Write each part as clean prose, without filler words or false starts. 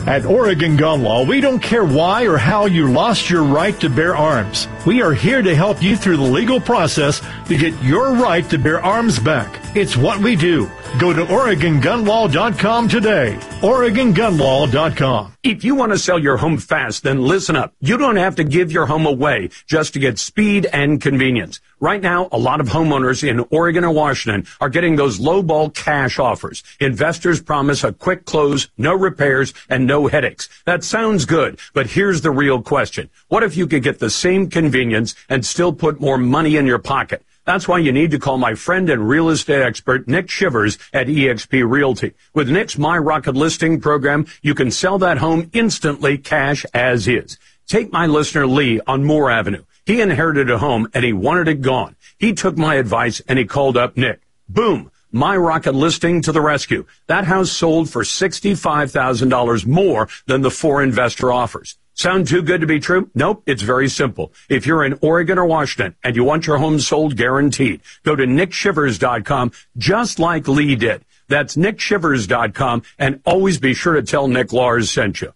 At Oregon Gun Law, we don't care why or how you lost your right to bear arms. We are here to help you through the legal process to get your right to bear arms back. It's what we do. Go to OregonGunLaw.com today. OregonGunLaw.com. If you want to sell your home fast, then listen up. You don't have to give your home away just to get speed and convenience. Right now, a lot of homeowners in Oregon or Washington are getting those low-ball cash offers. Investors promise a quick close, no repairs, and no headaches. That sounds good, but here's the real question. What if you could get the same convenience and still put more money in your pocket? That's why you need to call my friend and real estate expert, Nick Shivers at eXp Realty. With Nick's My Rocket Listing program, you can sell that home instantly, cash as is. Take my listener Lee on Moore Avenue. He inherited a home and he wanted it gone. He took my advice and he called up Nick. Boom! My Rocket Listing to the rescue. That house sold for $65,000 more than the 4 investor offers. Sound too good to be true? Nope, it's very simple. If you're in Oregon or Washington and you want your home sold guaranteed, go to nickshivers.com just like Lee did. That's nickshivers.com, and always be sure to tell Nick Lars sent you.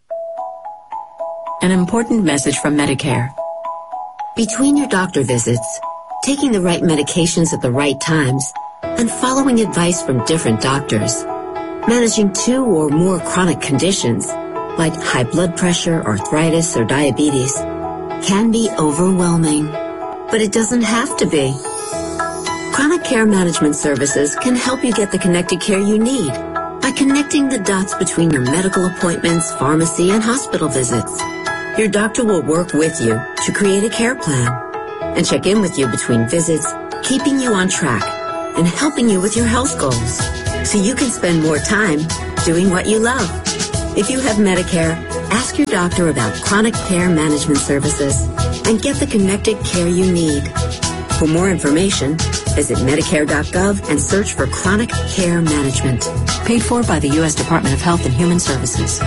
An important message from Medicare. Between your doctor visits, taking the right medications at the right times, and following advice from different doctors, managing 2 or more chronic conditions, like high blood pressure, arthritis, or diabetes, can be overwhelming. But it doesn't have to be. Chronic Care Management Services can help you get the connected care you need by connecting the dots between your medical appointments, pharmacy, and hospital visits. Your doctor will work with you to create a care plan and check in with you between visits, keeping you on track and helping you with your health goals so you can spend more time doing what you love. If you have Medicare, ask your doctor about Chronic Care Management Services and get the connected care you need. For more information, visit Medicare.gov and search for Chronic Care Management. Paid for by the U.S. Department of Health and Human Services.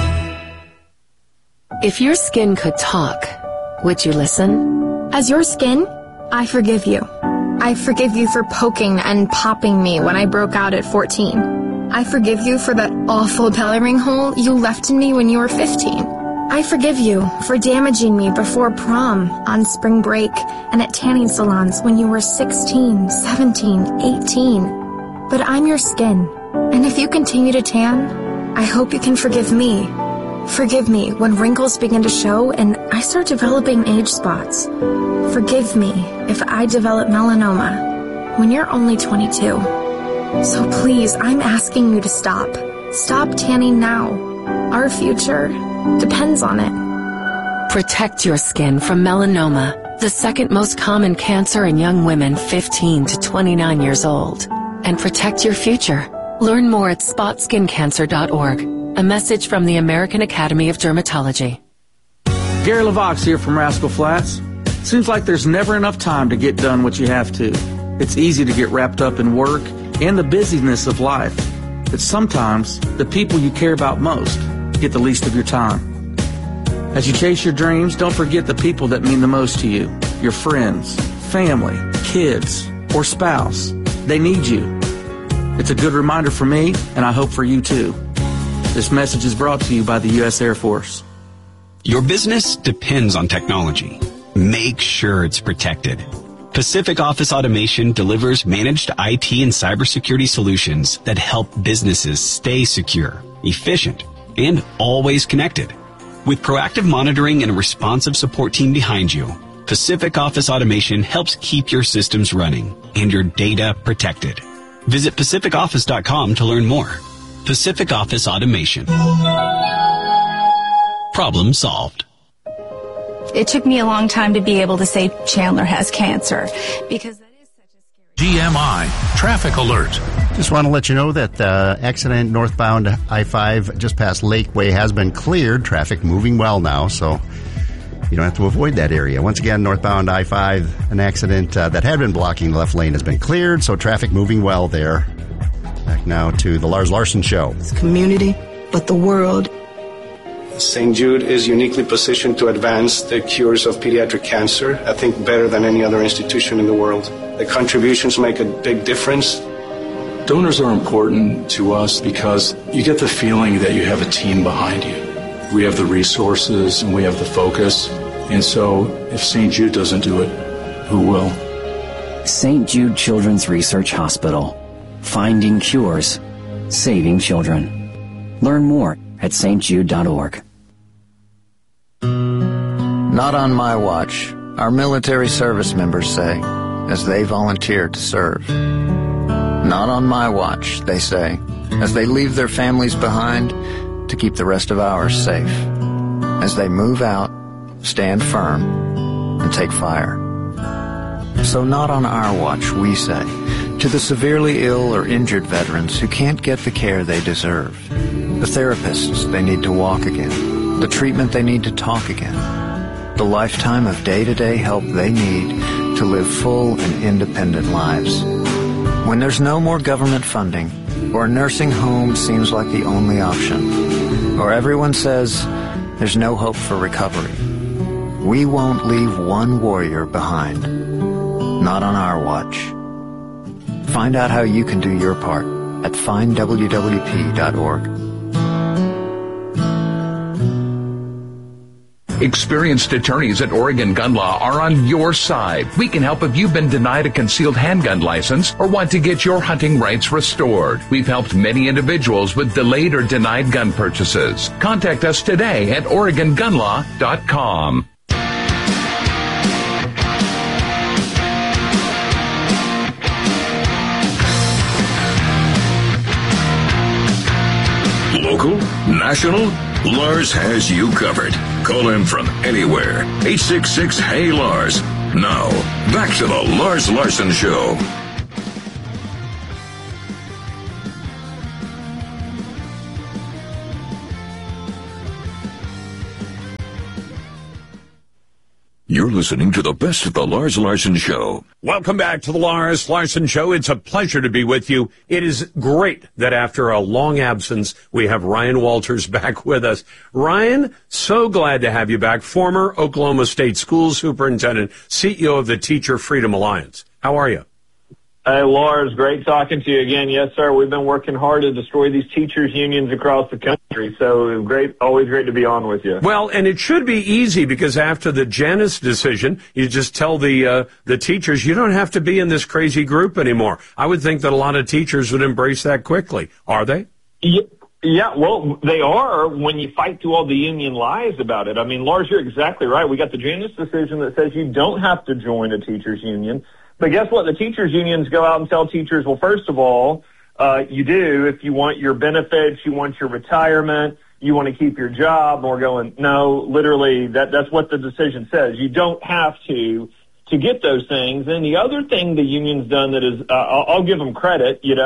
If your skin could talk, would you listen? As your skin, I forgive you. I forgive you for poking and popping me when I broke out at 14. I forgive you for that awful belly ring hole you left in me when you were 15. I forgive you for damaging me before prom, on spring break, and at tanning salons when you were 16, 17, 18. But I'm your skin, and if you continue to tan, I hope you can forgive me. Forgive me when wrinkles begin to show and I start developing age spots. Forgive me if I develop melanoma when you're only 22. So please, I'm asking you to stop. Stop tanning now. Our future depends on it. Protect your skin from melanoma, the second most common cancer in young women 15 to 29 years old. And protect your future. Learn more at spotskincancer.org. A message from the American Academy of Dermatology. Gary LaVox here from Rascal Flats. Seems like there's never enough time to get done what you have to. It's easy to get wrapped up in work and the busyness of life. But sometimes the people you care about most get the least of your time. As you chase your dreams, don't forget the people that mean the most to you. Your friends, family, kids, or spouse. They need you. It's a good reminder for me, and I hope for you too. This message is brought to you by the U.S. Air Force. Your business depends on technology. Make sure it's protected. Pacific Office Automation delivers managed IT and cybersecurity solutions that help businesses stay secure, efficient, and always connected. With proactive monitoring and a responsive support team behind you, Pacific Office Automation helps keep your systems running and your data protected. Visit PacificOffice.com to learn more. Pacific Office Automation. Problem solved. It took me a long time to be able to say Chandler has cancer because that is such a scary... GMI Traffic Alert. Just want to let you know that the accident northbound I-5 just past Lakeway has been cleared. Traffic moving well now, so you don't have to avoid that area. Once again, northbound I-5, an accident that had been blocking the left lane has been cleared, so traffic moving well there. Back now to the Lars Larson Show. It's community, but the world. St. Jude is uniquely positioned to advance the cures of pediatric cancer, I think better than any other institution in the world. The contributions make a big difference. Donors are important to us because you get the feeling that you have a team behind you. We have the resources and we have the focus. And so if St. Jude doesn't do it, who will? St. Jude Children's Research Hospital. Finding cures. Saving children. Learn more at stjude.org. Not on my watch, our military service members say, as they volunteer to serve. Not on my watch, they say, as they leave their families behind to keep the rest of ours safe. As they move out, stand firm, and take fire. So not on our watch, we say, to the severely ill or injured veterans who can't get the care they deserve, the therapists they need to walk again, the treatment they need to talk again, the lifetime of day-to-day help they need to live full and independent lives. When there's no more government funding, or a nursing home seems like the only option, or everyone says there's no hope for recovery, we won't leave one warrior behind. Not on our watch. Find out how you can do your part at findwwp.org. Experienced attorneys at Oregon Gun Law are on your side. We can help if you've been denied a concealed handgun license or want to get your hunting rights restored. We've helped many individuals with delayed or denied gun purchases. Contact us today at OregonGunLaw.com. Local, national, Lars has you covered. Call him from anywhere. 866-HEY-LARS. Now, back to the Lars Larson Show. You're listening to the best of the Lars Larson Show. Welcome back to the Lars Larson Show. It's a pleasure to be with you. It is great that after a long absence, we have Ryan Walters back with us. Ryan, so glad to have you back. Former Oklahoma State School Superintendent, CEO of the Teacher Freedom Alliance. How are you? Hey, Lars, great talking to you again. Yes, sir. We've been working hard to destroy these teachers' unions across the country. So great, always great to be on with you. Well, and it should be easy because after the Janus decision, you just tell the teachers you don't have to be in this crazy group anymore. I would think that a lot of teachers would embrace that quickly. Are they? Yeah, well, they are when you fight through all the union lies about it. I mean, Lars, you're exactly right. We got the Janus decision that says you don't have to join a teachers' union. But guess what? The teachers' unions go out and tell teachers, well, first of all, you do if you want your benefits, you want your retirement, you want to keep your job. And we're going, no, literally, that's what the decision says. You don't have to get those things. And the other thing the union's done that is, I'll give them credit, they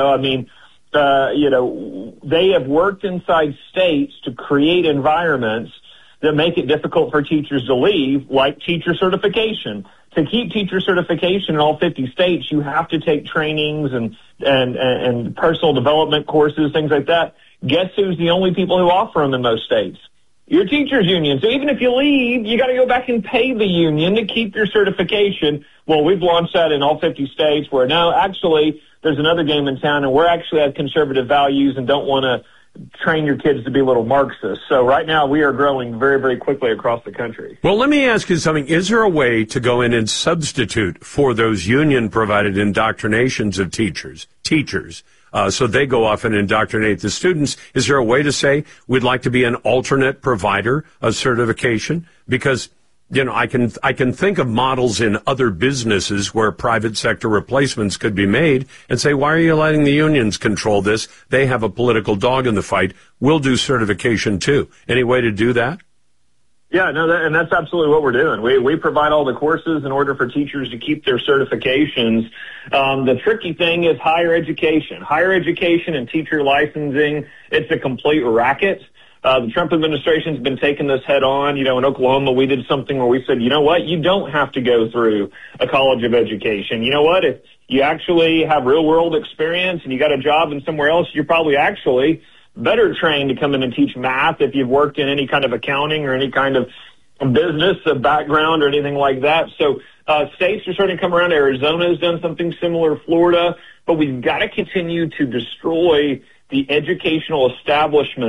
have worked inside states to create environments that make it difficult for teachers to leave, like teacher certification. To keep teacher certification in all 50 states, you have to take trainings and personal development courses, things like that. Guess who's the only people who offer them in most states? Your teachers union. So even if you leave, you got to go back and pay the union to keep your certification. Well, we've launched that in all 50 states where now actually there's another game in town and we're actually have conservative values and don't want to train your kids to be little Marxists. So right now we are growing very, very quickly across the country. Well, let me ask you something. Is there a way to go in and substitute for those union-provided indoctrinations of teachers, so they go off and indoctrinate the students? Is there a way to say we'd like to be an alternate provider of certification? Because I can think of models in other businesses where private sector replacements could be made and say, why are you letting the unions control this? They have a political dog in the fight. We'll do certification too. Any way to do that? Yeah, no, and that's absolutely what we're doing. We provide all the courses in order for teachers to keep their certifications. The tricky thing is higher education. Higher education and teacher licensing, it's a complete racket. The Trump administration's been taking this head on. In Oklahoma, we did something where we said, you know what? You don't have to go through a college of education. You know what? If you actually have real world experience and you got a job in somewhere else, you're probably actually better trained to come in and teach math if you've worked in any kind of accounting or any kind of business background or anything like that. So, states are starting to come around. Arizona has done something similar, Florida, but we've got to continue to destroy the educational establishment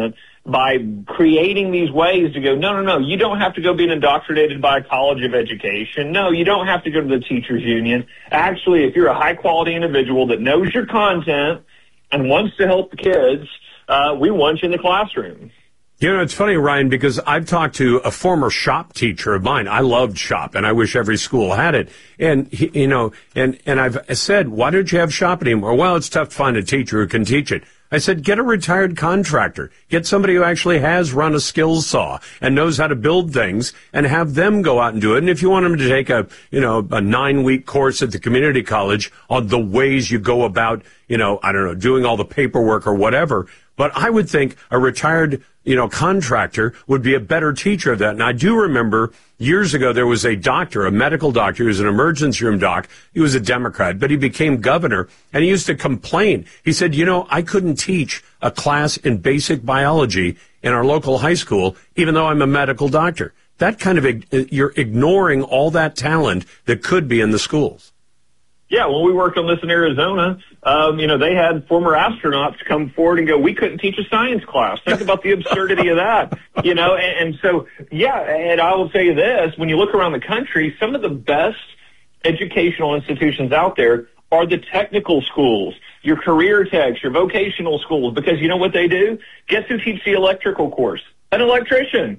by creating these ways to go, no, you don't have to go being indoctrinated by a college of education. No, you don't have to go to the teachers union. Actually, if you're a high quality individual that knows your content and wants to help the kids, we want you in the classroom. You know, it's funny, Ryan, because I've talked to a former shop teacher of mine. I loved shop, and I wish every school had it. And, and I've said, why don't you have shop anymore? Well, it's tough to find a teacher who can teach it. I said, get a retired contractor. Get somebody who actually has run a skills saw and knows how to build things, and have them go out and do it. And if you want them to take a 9-week course at the community college on the ways you go about, doing all the paperwork or whatever. But I would think a retired, contractor would be a better teacher of that. And I do remember years ago there was a doctor, a medical doctor, who was an emergency room doc. He was a Democrat, but he became governor, and he used to complain. He said, I couldn't teach a class in basic biology in our local high school, even though I'm a medical doctor. That kind of, you're ignoring all that talent that could be in the schools. Yeah, when we worked on this in Arizona, they had former astronauts come forward and go, we couldn't teach a science class. Think about the absurdity of that, and so, yeah, and I will say this, when you look around the country, some of the best educational institutions out there are the technical schools, your career techs, your vocational schools, because you know what they do? Guess who teaches the electrical course? An electrician,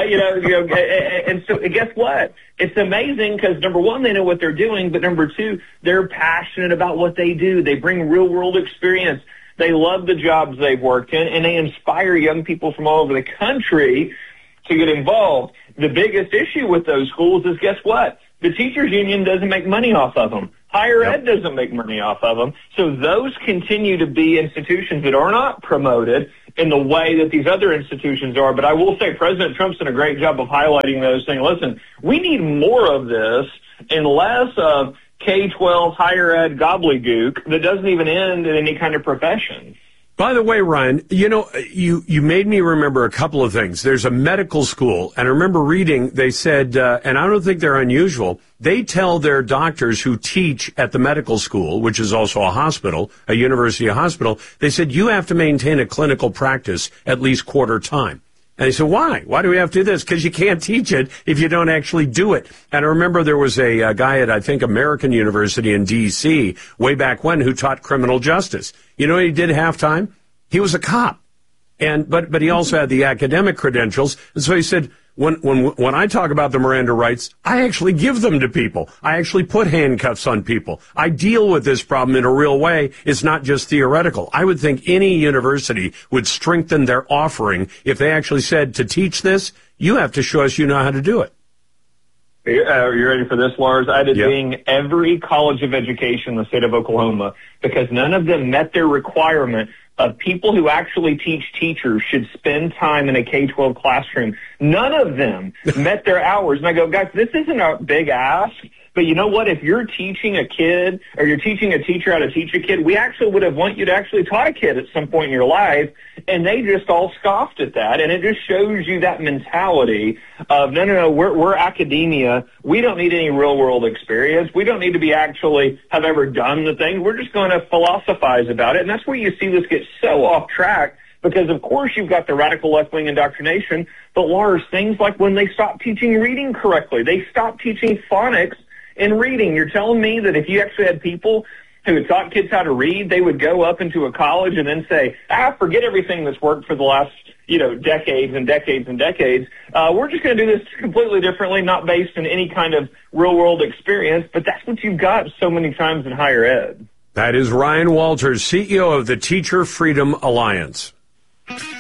and so guess what? It's amazing because, number one, they know what they're doing, but number two, they're passionate about what they do. They bring real-world experience. They love the jobs they've worked in, and they inspire young people from all over the country to get involved. The biggest issue with those schools is, guess what? The teachers union doesn't make money off of them. Higher ed doesn't make money off of them. So those continue to be institutions that are not promoted in the way that these other institutions are. But I will say President Trump's done a great job of highlighting those, saying, listen, we need more of this and less of K-12 higher ed gobbledygook that doesn't even end in any kind of profession. By the way, Ryan, you made me remember a couple of things. There's a medical school, and I remember reading, they said, and I don't think they're unusual, they tell their doctors who teach at the medical school, which is also a hospital, a university hospital, they said, you have to maintain a clinical practice at least quarter time. And they said, why? Why do we have to do this? Because you can't teach it if you don't actually do it. And I remember there was a guy at, I think, American University in D.C. way back when who taught criminal justice. You know what he did half-time? He was a cop. But he also had the academic credentials. And so he said, when I talk about the Miranda rights, I actually give them to people. I actually put handcuffs on people. I deal with this problem in a real way. It's not just theoretical. I would think any university would strengthen their offering if they actually said, to teach this, you have to show us you know how to do it. Are you ready for this, Lars? I did ding every college of education in the state of Oklahoma because none of them met their requirement of people who actually teach teachers should spend time in a K-12 classroom. None of them met their hours. And I go, guys, this isn't a big ask, but you know what? If you're teaching a kid or you're teaching a teacher how to teach a kid, we actually would have want you to actually taught a kid at some point in your life, and they just all scoffed at that. And it just shows you that mentality of, no, we're academia. We don't need any real-world experience. We don't need to be actually have ever done the thing. We're just going to philosophize about it. And that's where you see this get so off track because, of course, you've got the radical left-wing indoctrination. But, Lars, things like when they stop teaching reading correctly, they stop teaching phonics in reading. You're telling me that if you actually had people who had taught kids how to read, they would go up into a college and then say, forget everything that's worked for the last, decades and decades and decades. We're just going to do this completely differently, not based on any kind of real-world experience. But that's what you've got so many times in higher ed. That is Ryan Walters, CEO of the Teacher Freedom Alliance.